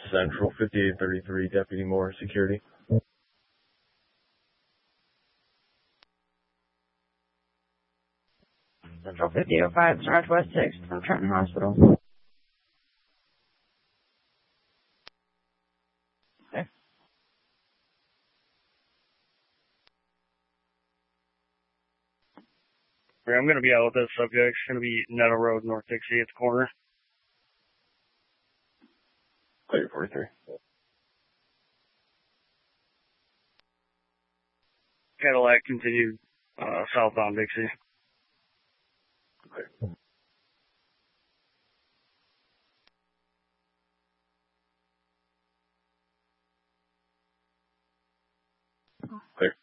Central, 5833, Deputy Moore, Security. Central 5005, Northwest 6 from Trenton Hospital. Okay. I'm going to be out with this subject. It's going to be Nettle Road, North Dixie at the corner. Clear 43. Cadillac continued southbound Dixie. Clear. Clear.